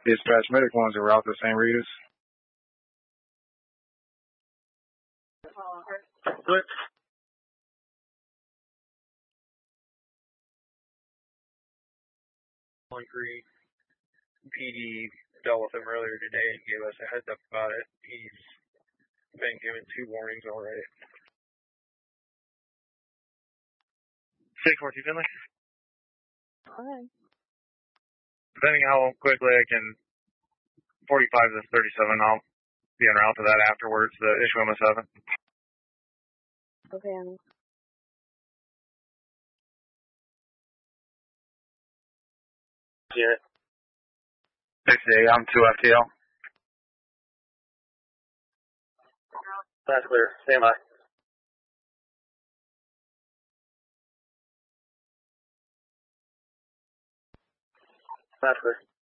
Dispatch medic ones en route to St. Rita's. Good. Point Green. PD dealt with him earlier today and gave us a heads up about it. He's been given 2 warnings already. 642 Finley. Okay. Depending how quickly I can 45 to 37, I'll be en route to that afterwards, the issue him a 7. Okay, Annie. Yeah. 68, I'm 2 FTL. That's clear. Stand by. That's clear.